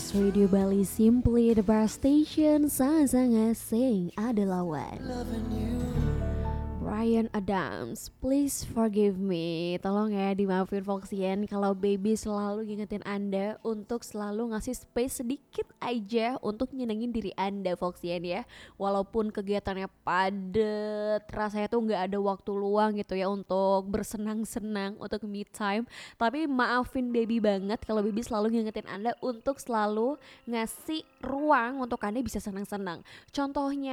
Podcast Radio Bali Simply the best station. Sangat-sangat asing ada lawan. Bryan Adams, please forgive me. Tolong ya dimaafin Foxian kalau baby selalu ngingetin Anda untuk selalu ngasih space sedikit aja untuk nyenengin diri Anda, Foxian ya. Walaupun kegiatannya padet, rasanya tuh nggak ada waktu luang gitu ya untuk bersenang-senang, untuk me time. Tapi maafin baby banget kalau baby selalu ngingetin Anda untuk selalu ngasih ruang untuk Anda bisa senang-senang. Contohnya